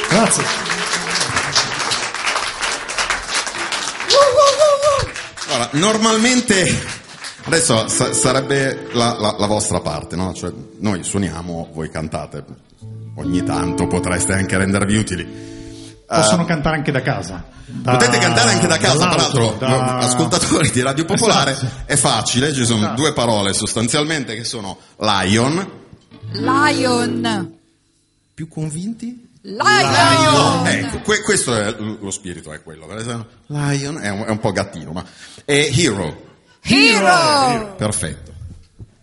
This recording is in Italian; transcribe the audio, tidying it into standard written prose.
Grazie. Allora, normalmente adesso sarebbe la vostra parte, no? Cioè, noi suoniamo, voi cantate. Ogni tanto potreste anche rendervi utili. Possono cantare anche da casa. Potete cantare anche da casa, peraltro, ascoltatori di Radio Popolare, esatto. È facile, ci sono due parole sostanzialmente che sono Lion. Più convinti? Lion. Ecco, questo è lo spirito, è quello. Lion è un po' gattino, ma è Hero. Hero. Perfetto.